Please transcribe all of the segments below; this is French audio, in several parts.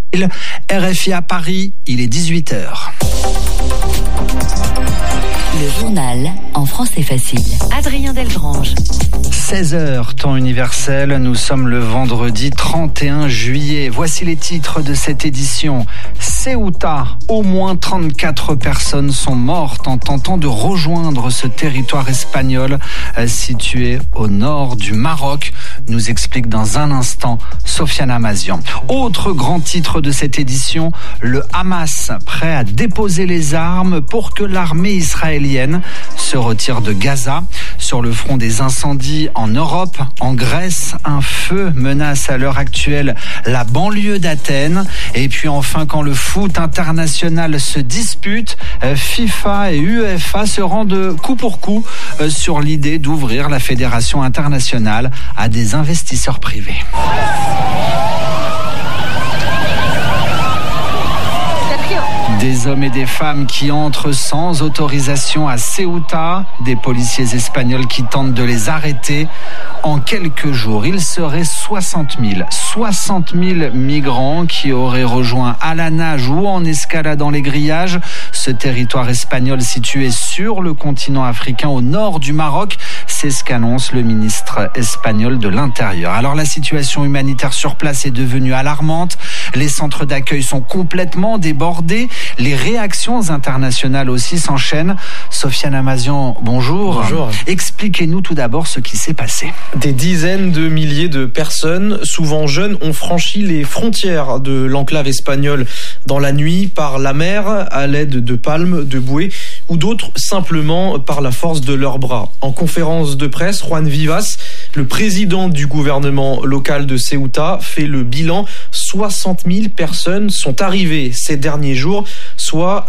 RFI à Paris, il est 18h. Le journal en français facile. Adrien Delgrange. 16h, temps universel, nous sommes le vendredi 31 juillet. Voici les titres de cette édition. Ceuta, au moins 34 personnes sont mortes en tentant de rejoindre ce territoire espagnol situé au nord du Maroc, nous explique dans un instant Sofiane Amazian. Autre grand titre de cette édition, le Hamas prêt à déposer les armes pour que l'armée israélienne se retire de Gaza. Sur le front des incendies en Europe, en Grèce, un feu menace à l'heure actuelle la banlieue d'Athènes. Et puis enfin, quand le foot international se dispute, FIFA et UEFA se rendent coup pour coup sur l'idée d'ouvrir la fédération internationale à des investisseurs privés. Des hommes et des femmes qui entrent sans autorisation à Ceuta, des policiers espagnols qui tentent de les arrêter. En quelques jours, il serait 60 000 migrants qui auraient rejoint à la nage ou en escaladant les grillages ce territoire espagnol situé sur le continent africain au nord du Maroc. C'est ce qu'annonce le ministre espagnol de l'Intérieur. Alors la situation humanitaire sur place est devenue alarmante. Les centres d'accueil sont complètement débordés. Les réactions internationales aussi s'enchaînent. Sofiane Amazian, bonjour. Bonjour. Expliquez-nous tout d'abord ce qui s'est passé. Des dizaines de milliers de personnes, souvent jeunes, ont franchi les frontières de l'enclave espagnole dans la nuit par la mer à l'aide de palmes, de bouées ou d'autres simplement par la force de leurs bras. En conférence de presse, Juan Vivas, le président du gouvernement local de Ceuta, fait le bilan. 60 000 personnes sont arrivées ces derniers jours, soit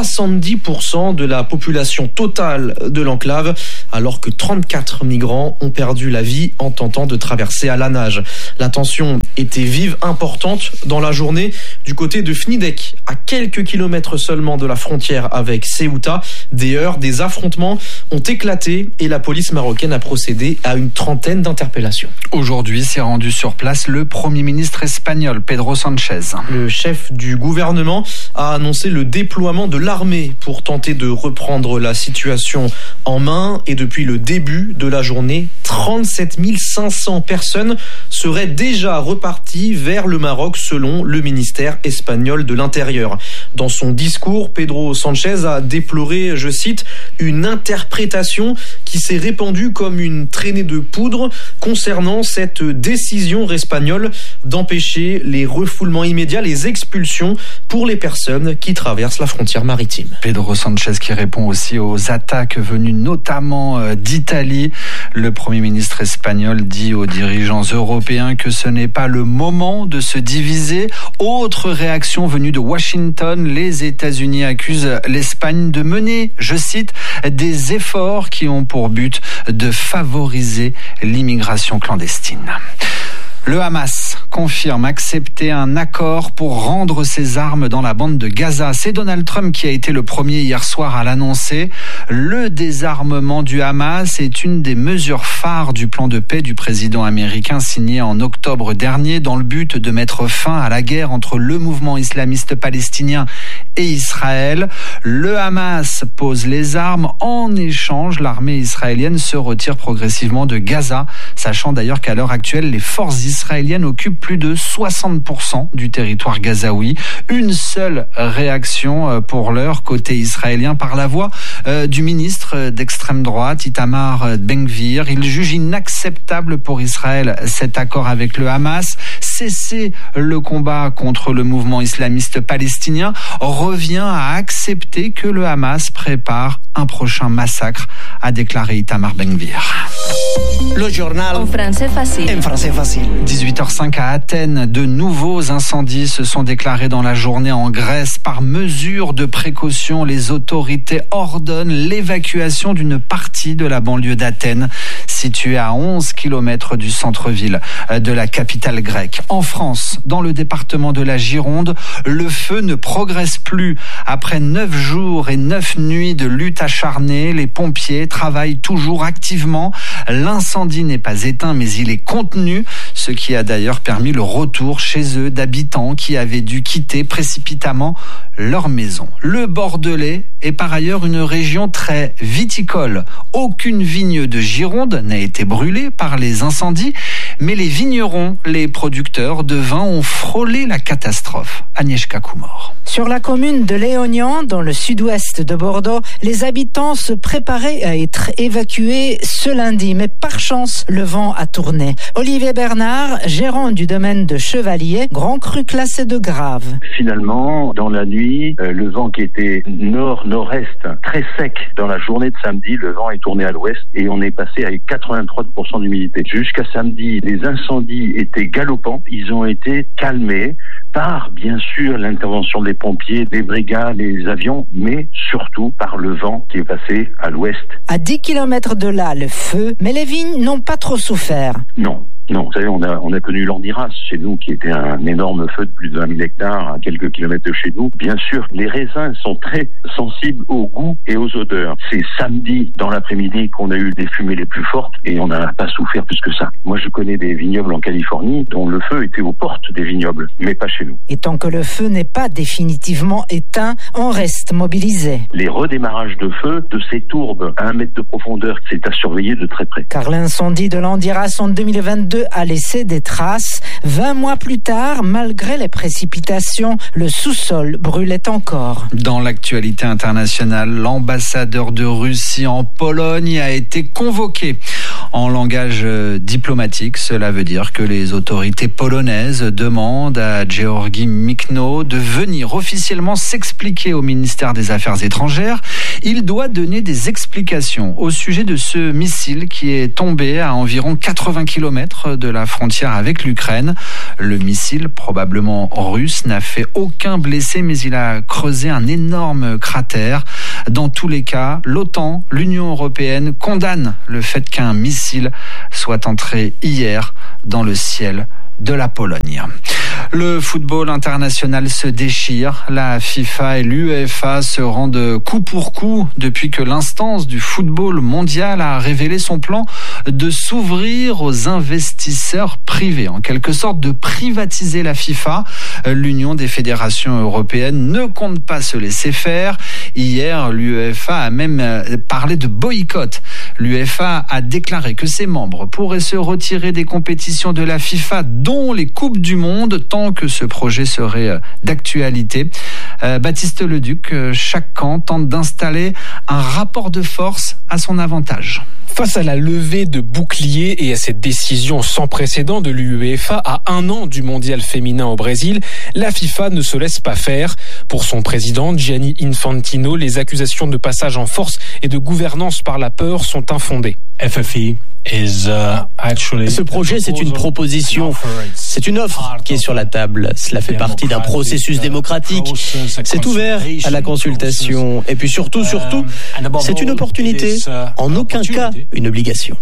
70% de la population totale de l'enclave, alors que 34 migrants ont perdu la vie en tentant de traverser à la nage. La tension était vive, importante dans la journée du côté de Fnidek, à quelques kilomètres seulement de la frontière avec Ceuta. Des heurts, des affrontements ont éclaté et la police marocaine a procédé à une trentaine d'interpellations. Aujourd'hui, s'est rendu sur place le Premier ministre espagnol, Pedro Sánchez. Le chef du gouvernement a annoncé le déploiement de l'armée pour tenter de reprendre la situation en main. Et depuis le début de la journée, 37 500 personnes seraient déjà reparties vers le Maroc selon le ministère espagnol de l'Intérieur. Dans son discours, Pedro Sánchez a déploré, je cite, une interprétation qui s'est répandue comme une traînée de poudre concernant cette décision espagnole d'empêcher les refoulements immédiats, les expulsions pour les personnes qui traversent la frontière maritime. Pedro Sánchez qui répond aussi aux attaques venues notamment d'Italie. Le Premier ministre espagnol dit aux dirigeants européens que ce n'est pas le moment de se diviser. Autre réaction venue de Washington, les États-Unis accusent l'Espagne de mener, je cite, des efforts qui ont pour but de favoriser l'immigration clandestine. Le Hamas confirme accepter un accord pour rendre ses armes dans la bande de Gaza. C'est Donald Trump qui a été le premier hier soir à l'annoncer. Le désarmement du Hamas est une des mesures phares du plan de paix du président américain signé en octobre dernier dans le but de mettre fin à la guerre entre le mouvement islamiste palestinien et Israël. Le Hamas pose les armes. En échange, l'armée israélienne se retire progressivement de Gaza, sachant d'ailleurs qu'à l'heure actuelle, les forces israélienne occupe plus de 60% du territoire gazaoui. Une seule réaction pour l'heure côté israélien par la voix du ministre d'extrême droite, Itamar Ben-Gvir. Il juge inacceptable pour Israël cet accord avec le Hamas. Cesser le combat contre le mouvement islamiste palestinien revient à accepter que le Hamas prépare un prochain massacre, a déclaré Itamar Ben-Gvir. Le journal En français facile. 18h05 à Athènes, de nouveaux incendies se sont déclarés dans la journée en Grèce. Par mesure de précaution, les autorités ordonnent l'évacuation d'une partie de la banlieue d'Athènes, située à 11 km du centre-ville de la capitale grecque. En France, dans le département de la Gironde, le feu ne progresse plus. Après 9 jours et 9 nuits de lutte acharnée, les pompiers travaillent toujours activement. L'incendie n'est pas éteint, mais il est contenu, ce qui a d'ailleurs permis le retour chez eux d'habitants qui avaient dû quitter précipitamment leur maison. Le Bordelais est par ailleurs une région très viticole. Aucune vigne de Gironde n'a été brûlée par les incendies, mais les vignerons, les producteurs de vin ont frôlé la catastrophe. Agnieszka Kumor. Sur la commune de Léognan, dans le sud-ouest de Bordeaux, les habitants se préparaient à être évacués ce lundi, mais par chance, le vent a tourné. Olivier Bernard, gérant du domaine de Chevalier, grand cru classé de grave. Finalement, dans la nuit, le vent qui était nord-nord-est, très sec dans la journée de samedi, le vent est tourné à l'ouest et on est passé à 83% d'humidité. Jusqu'à samedi, les incendies étaient galopants, ils ont été calmés par, bien sûr, l'intervention des pompiers, des brigades, des avions, mais surtout par le vent qui est passé à l'ouest. À 10 km de là, le feu, mais les vignes n'ont pas trop souffert. Non, vous savez, on a connu l'Andiras chez nous, qui était un énorme feu de plus de 20 000 hectares à quelques kilomètres de chez nous. Bien sûr, les raisins sont très sensibles au goût et aux odeurs. C'est samedi, dans l'après-midi, qu'on a eu des fumées les plus fortes et on n'a pas souffert plus que ça. Moi, je connais des vignobles en Californie dont le feu était aux portes des vignobles, mais pas chez nous. Et tant que le feu n'est pas définitivement éteint, on reste mobilisé. Les redémarrages de feu de ces tourbes à 1 mètre de profondeur, c'est à surveiller de très près. Car l'incendie de l'Andiras en 2022 a laissé des traces. 20 mois plus tard, malgré les précipitations, le sous-sol brûlait encore. Dans l'actualité internationale, l'ambassadeur de Russie en Pologne a été convoqué. En langage diplomatique, cela veut dire que les autorités polonaises demandent à Georgi Mikno de venir officiellement s'expliquer au ministère des Affaires étrangères. Il doit donner des explications au sujet de ce missile qui est tombé à environ 80 km de la frontière avec l'Ukraine. Le missile, probablement russe, n'a fait aucun blessé, mais il a creusé un énorme cratère. Dans tous les cas, l'OTAN, l'Union européenne, condamne le fait qu'un missile soit entré hier dans le ciel de la Pologne. Le football international se déchire. La FIFA et l'UEFA se rendent coup pour coup depuis que l'instance du football mondial a révélé son plan de s'ouvrir aux investisseurs privés, en quelque sorte de privatiser la FIFA. L'Union des fédérations européennes ne compte pas se laisser faire. Hier, l'UEFA a même parlé de boycott. L'UEFA a déclaré que ses membres pourraient se retirer des compétitions de la FIFA, dont les Coupes du Monde, tant que ce projet serait d'actualité. Baptiste Leduc, chaque camp tente d'installer un rapport de force à son avantage. Face à la levée de boucliers et à cette décision sans précédent de l'UEFA à 1 an du mondial féminin au Brésil, la FIFA ne se laisse pas faire. Pour son président Gianni Infantino, les accusations de passage en force et de gouvernance par la peur sont infondées. Ce projet, c'est une proposition, c'est une offre qui est sur la table. Cela fait partie d'un processus démocratique. C'est ouvert à la consultation. Et puis surtout, c'est une opportunité. En aucun cas, une obligation.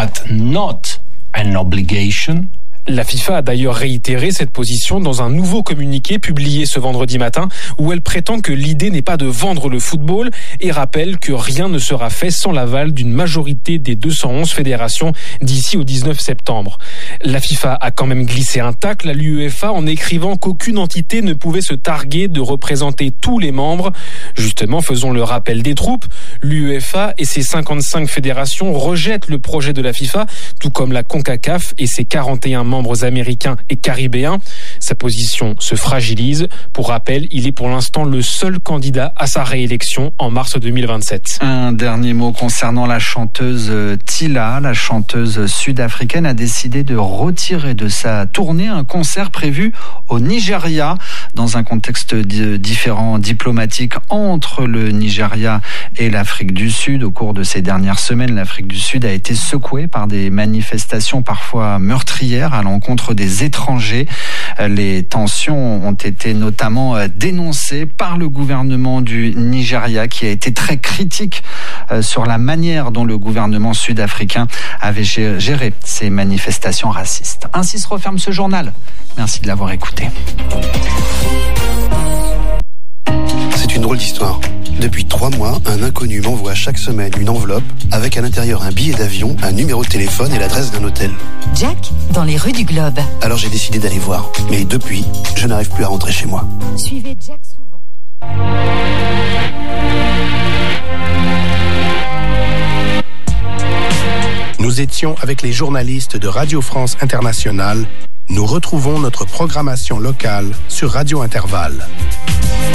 La FIFA a d'ailleurs réitéré cette position dans un nouveau communiqué publié ce vendredi matin où elle prétend que l'idée n'est pas de vendre le football et rappelle que rien ne sera fait sans l'aval d'une majorité des 211 fédérations d'ici au 19 septembre. La FIFA a quand même glissé un tacle à l'UEFA en écrivant qu'aucune entité ne pouvait se targuer de représenter tous les membres. Justement, faisons le rappel des troupes. L'UEFA et ses 55 fédérations rejettent le projet de la FIFA, tout comme la CONCACAF et ses 41 membres américains et caribéens. Sa position se fragilise. Pour rappel, il est pour l'instant le seul candidat à sa réélection en mars 2027. Un dernier mot concernant la chanteuse Tila. La chanteuse sud-africaine a décidé de retirer de sa tournée un concert prévu au Nigeria dans un contexte différent diplomatique entre le Nigeria et l'Afrique du Sud. Au cours de ces dernières semaines, l'Afrique du Sud a été secouée par des manifestations parfois meurtrières à l'encontre des étrangers. Les tensions ont été notamment dénoncées par le gouvernement du Nigeria qui a été très critique sur la manière dont le gouvernement sud-africain avait géré ces manifestations racistes. Ainsi se referme ce journal. Merci de l'avoir écouté. C'est une drôle d'histoire. Depuis 3 3 mois, un inconnu m'envoie chaque semaine une enveloppe avec à l'intérieur un billet d'avion, un numéro de téléphone et l'adresse d'un hôtel. Jack, dans les rues du Globe. Alors j'ai décidé d'aller voir. Mais depuis, je n'arrive plus à rentrer chez moi. Suivez Jack souvent. Nous étions avec les journalistes de Radio France Internationale. Nous retrouvons notre programmation locale sur Radio Intervalle.